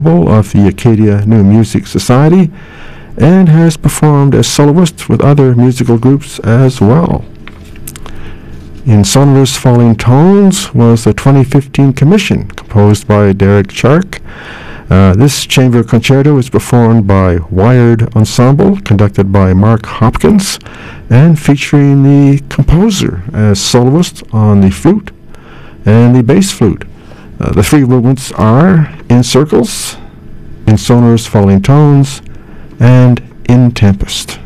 of the Acadia New Music Society and has performed as soloist with other musical groups as well. In Sonorous Falling Tones was the 2015 commission, composed by Derek Chark. This chamber concerto is performed by Wired Ensemble, conducted by Mark Hopkins, and featuring the composer as soloist on the flute and the bass flute. The three movements are In Circles, In Sonorous Falling Tones, and In Tempest.